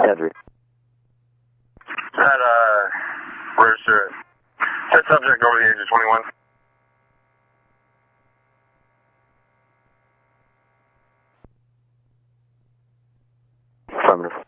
Address. That, register. That subject over the age of 21. Affirmative.